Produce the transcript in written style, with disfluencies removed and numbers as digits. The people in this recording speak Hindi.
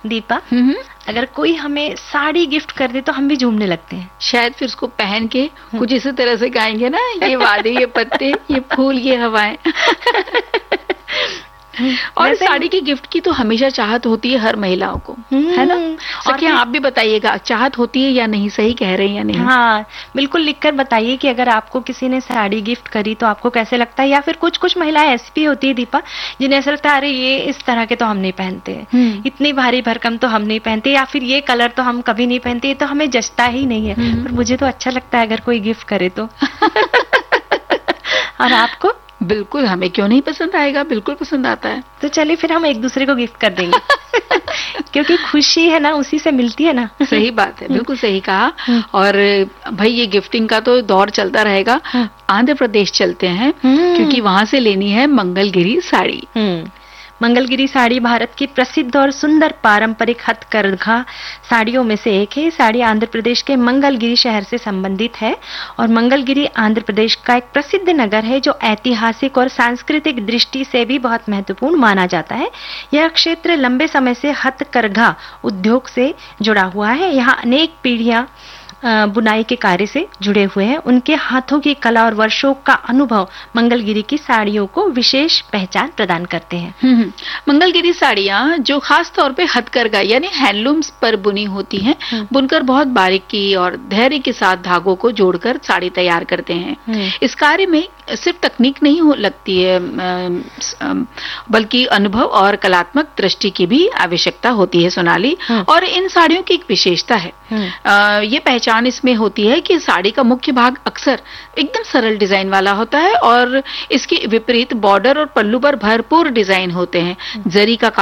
दीपा, अगर कोई हमें साड़ी गिफ्ट कर दे तो हम भी झूमने लगते हैं। शायद फिर उसको पहन के कुछ इसी तरह से गाएंगे ना, ये वादे, ये पत्ते, ये फूल, ये हवाएं। और साड़ी की गिफ्ट की तो हमेशा चाहत होती है हर महिलाओं को, है ना? और क्या आप भी बताइएगा, चाहत होती है या नहीं, सही कह रहे हैं या नहीं? हाँ, बिल्कुल लिखकर बताइए कि अगर आपको किसी ने साड़ी गिफ्ट करी तो आपको कैसे लगता है। या फिर कुछ कुछ महिलाएं ऐसी भी होती है दीपा, जिन्हें ऐसा लगता है अरे ये इस तरह के तो हम नहीं पहनते, इतनी भारी भरकम तो हम नहीं पहनते, या फिर ये कलर तो हम कभी नहीं पहनते, ये तो हमें जचता ही नहीं है। पर मुझे तो अच्छा लगता है अगर कोई गिफ्ट करे तो। और आपको? बिल्कुल, हमें क्यों नहीं पसंद आएगा, बिल्कुल पसंद आता है। तो चलिए फिर हम एक दूसरे को गिफ्ट कर देंगे। क्योंकि खुशी है ना, उसी से मिलती है ना। सही बात है, बिल्कुल सही कहा। और भाई ये गिफ्टिंग का तो दौर चलता रहेगा। आंध्र प्रदेश चलते हैं, क्योंकि वहां से लेनी है मंगलगिरी साड़ी। मंगलगिरी साड़ी भारत की प्रसिद्ध और सुंदर पारंपरिक हथकरघा साड़ियों में से एक है। साड़ी आंध्र प्रदेश के मंगलगिरी शहर से संबंधित है और मंगलगिरी आंध्र प्रदेश का एक प्रसिद्ध नगर है जो ऐतिहासिक और सांस्कृतिक दृष्टि से भी बहुत महत्वपूर्ण माना जाता है। यह क्षेत्र लंबे समय से हथकरघा उद्योग से जुड़ा हुआ है। यहाँ अनेक पीढ़ियां बुनाई के कार्य से जुड़े हुए हैं। उनके हाथों की कला और वर्षों का अनुभव मंगलगिरी की साड़ियों को विशेष पहचान प्रदान करते हैं। मंगलगिरी साड़ियाँ जो खास तौर पे हथकरघा यानी हैंडलूम्स पर बुनी होती हैं, बुनकर बहुत बारीकी और धैर्य के साथ धागों को जोड़कर साड़ी तैयार करते हैं। इस कार्य में सिर्फ तकनीक नहीं लगती है, बल्कि अनुभव और कलात्मक दृष्टि की भी आवश्यकता होती है, सोनाली। और इन साड़ियों की एक विशेषता है, ये पहचान इसमें होती है कि साड़ी का मुख्य भाग अक्सर एकदम सरल डिजाइन वाला होता है और इसके विपरीत बॉर्डर और पल्लू पर भरपूर डिजाइन होते हैं। जरी का